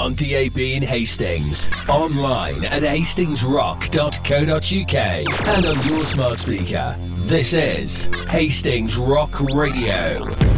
on DAB in Hastings, online at hastingsrock.co.uk, and on your smart speaker. This is Hastings Rock Radio.